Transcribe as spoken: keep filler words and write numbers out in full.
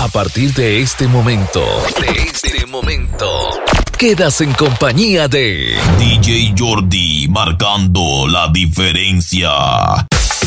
A partir de este momento, de este momento, quedas en compañía de D J Jordi, marcando la diferencia.